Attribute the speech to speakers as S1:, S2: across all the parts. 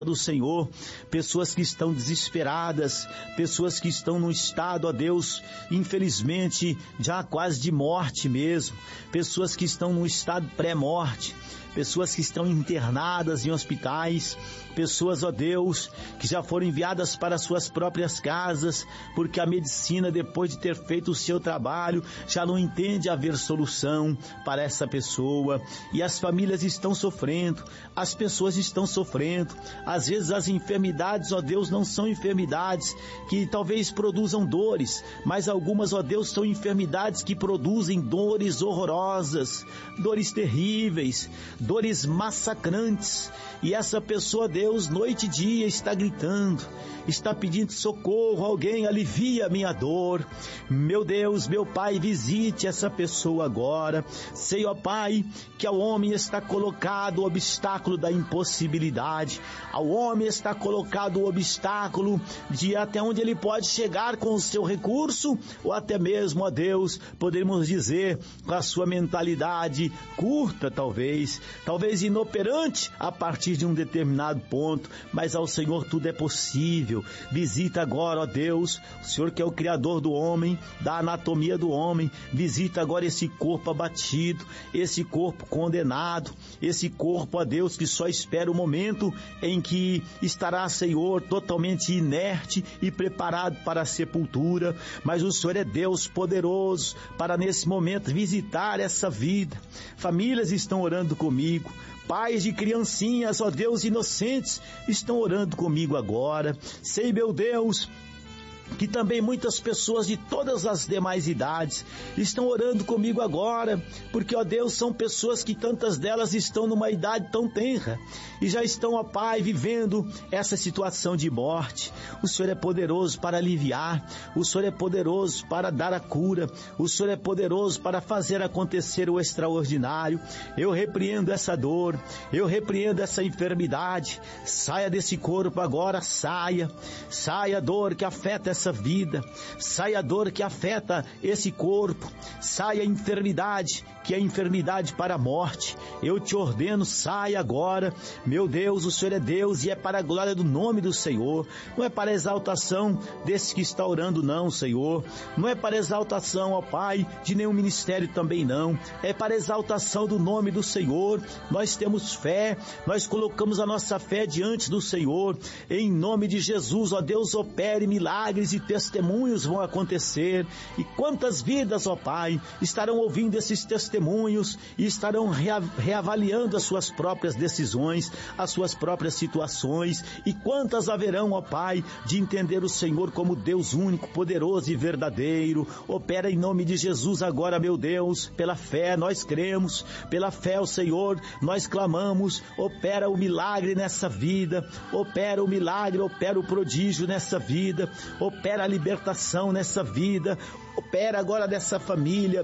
S1: do Senhor, pessoas que estão desesperadas, pessoas que estão num estado, ó Deus, infelizmente, já quase de morte mesmo, pessoas que estão num estado pré-morte, pessoas que estão internadas em hospitais, pessoas, ó Deus, que já foram enviadas para suas próprias casas, porque a medicina, depois de ter feito o seu trabalho, já não entende haver solução para essa pessoa, e as famílias estão sofrendo, as pessoas estão sofrendo. Às vezes as enfermidades, ó Deus, não são enfermidades que talvez produzam dores, mas algumas, ó Deus, são enfermidades que produzem dores horrorosas, dores terríveis, dores massacrantes, e essa pessoa, Deus, noite e dia está gritando, está pedindo socorro, alguém alivia a minha dor. Meu Deus, meu Pai, visite essa pessoa agora. Sei, ó Pai, que ao homem está colocado o obstáculo da impossibilidade, ao homem está colocado o obstáculo de até onde ele pode chegar com o seu recurso, ou até mesmo, ó Deus, podemos dizer, com a sua mentalidade curta, talvez inoperante a partir de um determinado ponto, mas ao Senhor tudo é possível. Visita agora, ó Deus, o Senhor que é o Criador do homem, da anatomia do homem, visita agora esse corpo abatido, esse corpo condenado, esse corpo, ó Deus, que só espera o momento em que estará, Senhor, totalmente inerte e preparado para a sepultura, mas o Senhor é Deus poderoso para nesse momento visitar essa vida. Famílias estão orando comigo, pais de criancinhas, ó Deus, inocentes, estão orando comigo agora. Sei, meu Deus, que também muitas pessoas de todas as demais idades estão orando comigo agora, porque, ó Deus, são pessoas que tantas delas estão numa idade tão tenra e já estão, ó Pai, vivendo essa situação de morte. O Senhor é poderoso para aliviar, o Senhor é poderoso para dar a cura, o Senhor é poderoso para fazer acontecer o extraordinário. Eu repreendo essa dor, eu repreendo essa enfermidade, saia desse corpo agora, saia a dor que afeta essa vida, saia a dor que afeta esse corpo, saia a enfermidade, que é enfermidade para a morte. Eu te ordeno, saia agora. Meu Deus, o Senhor é Deus e é para a glória do nome do Senhor, não é para a exaltação desse que está orando, não, Senhor, não é para a exaltação, ó Pai, de nenhum ministério também não, é para a exaltação do nome do Senhor. Nós temos fé, nós colocamos a nossa fé diante do Senhor, em nome de Jesus, ó Deus, opere milagres e testemunhos vão acontecer. E quantas vidas, ó Pai, estarão ouvindo esses testemunhos e estarão reavaliando as suas próprias decisões, as suas próprias situações, e quantas haverão, ó Pai, de entender o Senhor como Deus único, poderoso e verdadeiro. Opera em nome de Jesus agora, meu Deus, pela fé nós cremos, pela fé, ó Senhor, nós clamamos. Opera o milagre nessa vida, opera o milagre, opera o prodígio nessa vida, opera a libertação nessa vida, opera agora dessa família,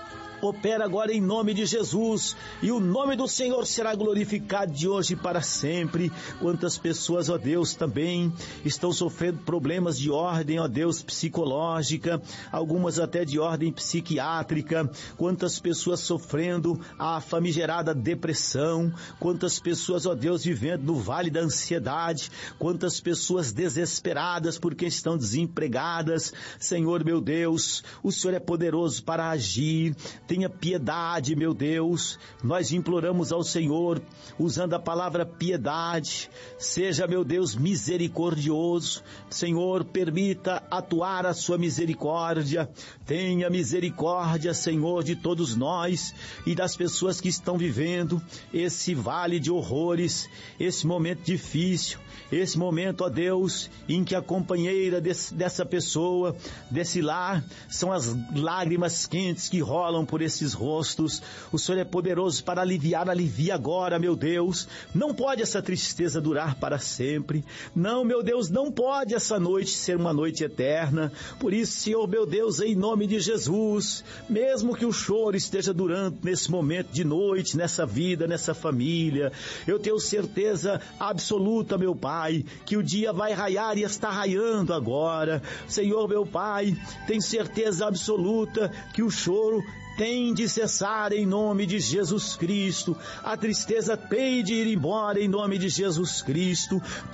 S1: opera agora em nome de Jesus, e o nome do Senhor será glorificado de hoje para sempre. Quantas pessoas, ó Deus, também estão sofrendo problemas de ordem, ó Deus, psicológica, algumas até de ordem psiquiátrica, quantas pessoas sofrendo a famigerada depressão, quantas pessoas, ó Deus, vivendo no vale da ansiedade, quantas pessoas desesperadas porque estão desempregadas. Senhor, meu Deus, o Senhor é poderoso para agir. Tenha piedade, meu Deus, nós imploramos ao Senhor, usando a palavra piedade, seja, meu Deus, misericordioso. Senhor, permita atuar a sua misericórdia, tenha misericórdia, Senhor, de todos nós e das pessoas que estão vivendo esse vale de horrores, esse momento difícil, esse momento, ó Deus, em que a companheira dessa pessoa, desse lar, são as lágrimas quentes que rolam por esses rostos. O Senhor é poderoso para aliviar, alivia agora, meu Deus. Não pode essa tristeza durar para sempre. Não, meu Deus, não pode essa noite ser uma noite eterna. Por isso, Senhor, meu Deus, em nome de Jesus, mesmo que o choro esteja durando nesse momento de noite, nessa vida, nessa família, eu tenho certeza absoluta, meu Pai, que o dia vai raiar e está raiando agora. Senhor, meu Pai, tenho certeza absoluta que o choro tem de cessar em nome de Jesus Cristo. A tristeza tem de ir embora em nome de Jesus Cristo.